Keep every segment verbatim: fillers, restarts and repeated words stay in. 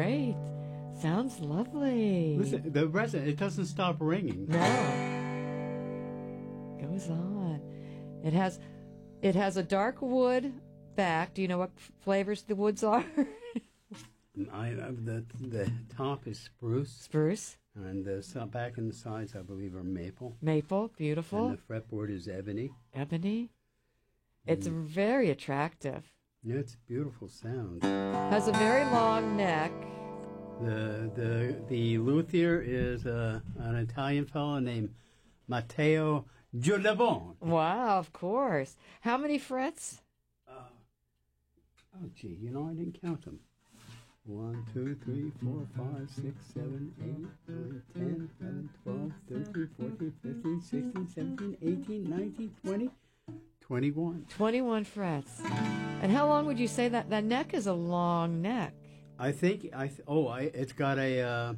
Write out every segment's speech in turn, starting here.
great. Sounds lovely. Listen, the rest, it doesn't stop ringing. No. Goes on. It has, it has a dark wood back. Do you know what f- flavors the woods are? I, I, the the top is spruce. Spruce. And the so- back and the sides, I believe, are maple. Maple, beautiful. And the fretboard is ebony. Ebony. It's mm. very attractive. Yeah, it's a beautiful sound. Has a very long neck. The the the luthier is uh, an Italian fellow named Matteo Giulabon. Wow, of course. How many frets? Uh, oh, gee, you know, I didn't count them. One, two, three, four, five, six, seven, eight, nine, ten, eleven, twelve, thirteen, fourteen, fifteen, sixteen, seventeen, eighteen, nineteen, twenty, twenty-one. twenty-one frets. And how long would you say that? That neck is a long neck. I think, I th- oh, I, it's got a, uh,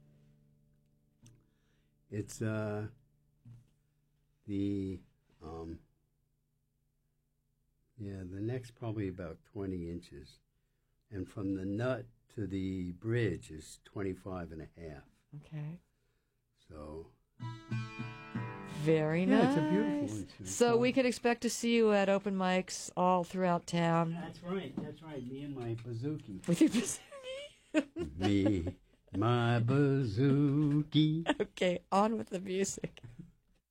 it's, uh, the, um, yeah, the neck's probably about twenty inches. And from the nut to the bridge is twenty-five and a half. Okay. So. Very yeah, nice. It's a beautiful one, too. So we could expect to see you at open mics all throughout town. That's right. That's right. Me and my bouzouki. With your bouzouki. Me, my bouzouki. Okay, on with the music.